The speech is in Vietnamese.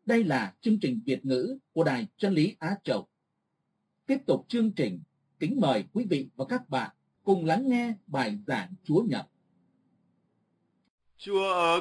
Đây là chương trình Việt ngữ của Đài Chân lý Á Châu. Tiếp tục chương trình, kính mời quý vị và các bạn cùng lắng nghe bài giảng Chúa Nhật. Chúa ở